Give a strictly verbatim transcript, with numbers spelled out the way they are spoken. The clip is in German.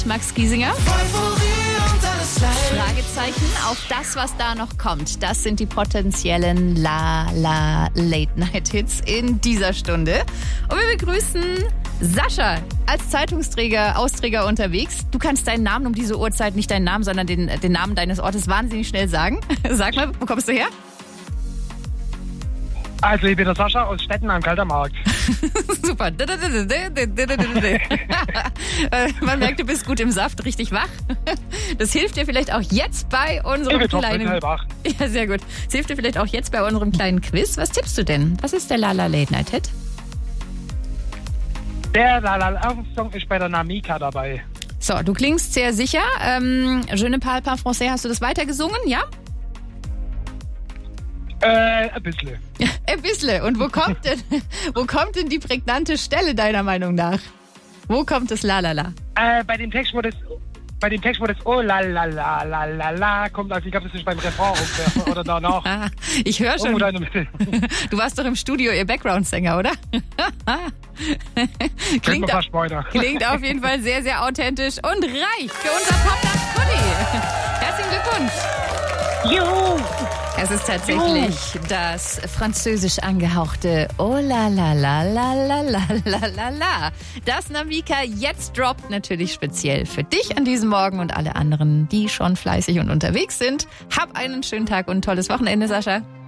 Max Giesinger. Fragezeichen auf das, was da noch kommt. Das sind die potenziellen La-La-Late-Night-Hits in dieser Stunde. Und wir begrüßen Sascha als Zeitungsträger, Austräger unterwegs. Du kannst deinen Namen um diese Uhrzeit, nicht deinen Namen, sondern den, den Namen deines Ortes wahnsinnig schnell sagen. Sag mal, wo kommst du her? Also, ich bin der Sascha aus Stetten am Kaltermarkt. Super. Man merkt, du bist gut im Saft, richtig wach. Das hilft dir vielleicht auch jetzt bei unserem kleinen... wach. Ja, sehr gut. Das hilft dir vielleicht auch jetzt bei unserem kleinen Quiz. Was tippst du denn? Was ist der Lala Late Night Hit? Der Lala-Song ist bei der Namika dabei. So, du klingst sehr sicher. Ähm, Je ne parle pas français, hast du das weitergesungen, ja? Äh, ein bisschen. Ein bisschen. Und wo kommt denn, wo kommt denn die prägnante Stelle deiner Meinung nach? Wo kommt das Lalala? Äh, bei dem Text, wo das, bei dem Text, wo das Oh la la la la la la kommt, also ich glaube, das ist beim Refrain ungefähr, oder danach. Ah, ich höre schon. Oh, du warst doch im Studio ihr Background-Sänger, oder? klingt, fast klingt auf jeden Fall sehr, sehr authentisch und reich für unser Popnacht-Pulli. Herzlichen Glückwunsch. Juhu! Es ist tatsächlich das französisch angehauchte Oh la la la la la la la la la. Das Namika jetzt droppt, natürlich speziell für dich an diesem Morgen und alle anderen, die schon fleißig und unterwegs sind. Hab einen schönen Tag und ein tolles Wochenende, Sascha.